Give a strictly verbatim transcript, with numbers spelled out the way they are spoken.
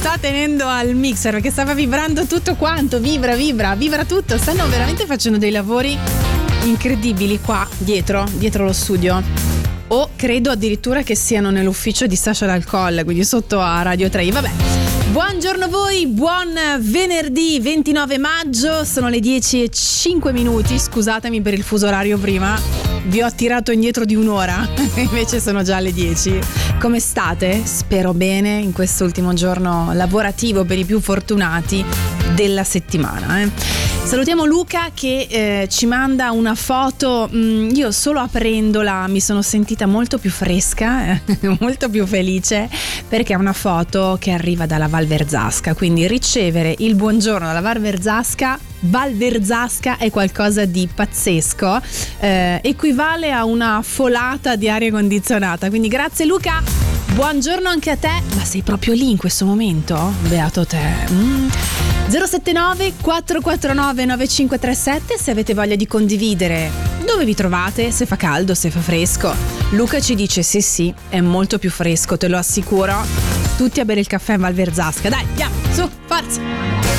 sta tenendo al mixer perché stava vibrando tutto quanto, vibra, vibra, vibra tutto. Stanno veramente facendo dei lavori incredibili qua dietro, dietro lo studio. O credo addirittura che siano nell'ufficio di Sasha Dal Colle, quindi sotto a Radio tre. Vabbè. Buongiorno a voi, buon venerdì ventinove maggio, sono le dieci e cinque minuti, scusatemi per il fuso orario prima, vi ho tirato indietro di un'ora, invece sono già alle dieci. Come state? Spero bene in quest'ultimo giorno lavorativo per i più fortunati della settimana. Eh. Salutiamo Luca che eh, ci manda una foto, mm, io solo aprendola mi sono sentita molto più fresca, eh, molto più felice, perché è una foto che arriva dalla Val Verzasca, quindi ricevere il buongiorno dalla Val Verzasca, Val Verzasca è qualcosa di pazzesco, eh, equivale a una folata di aria condizionata, quindi grazie Luca, buongiorno anche a te, ma sei proprio lì in questo momento? Beato te. Mm. zero sette nove quattro quattro nove nove cinque tre sette se avete voglia di condividere dove vi trovate, se fa caldo, se fa fresco. Luca ci dice sì sì, è molto più fresco, te lo assicuro. Tutti a bere il caffè in Val Verzasca. Dai, andiamo, su, forza!